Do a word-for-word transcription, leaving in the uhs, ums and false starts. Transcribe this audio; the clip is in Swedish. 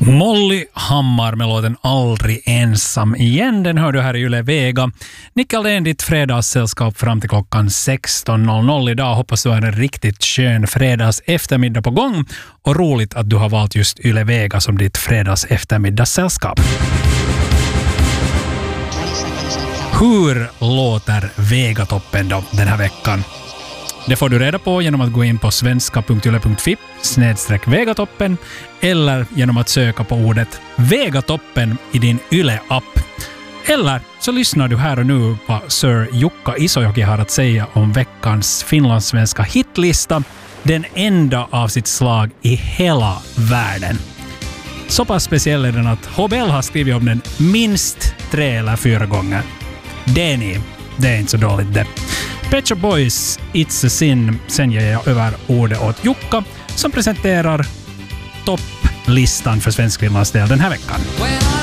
Molly Hammar med låten Aldrig ensam igen. Den hör du här i Yle Vega. Nicke Aldén, ditt fredagssällskap fram till klockan sexton noll noll idag. Hoppas du har en riktigt skön fredags eftermiddag på gång. Och roligt att du har valt just Yle Vega som ditt fredags eftermiddagssällskap. Hur låter Vegatoppen då den här veckan? Det får du reda på genom att gå in på svenska punkt yle punkt fi snedstreck Vegatoppen eller genom att söka på ordet Vegatoppen i din Yle-app. Eller så lyssnar du här och nu på Sir Jukka Isojoki har att säga om veckans finlandssvenska hitlista, den enda av sitt slag i hela världen. Så pass speciell är den att H B L har skrivit om den minst tre eller fyra gånger. Det är ni. Det är inte så dåligt det. Pet Shop Boys, It's a Sin. Sen ger jag över ordet åt Jukka som presenterar topplistan för svensk finlandsdel den här veckan.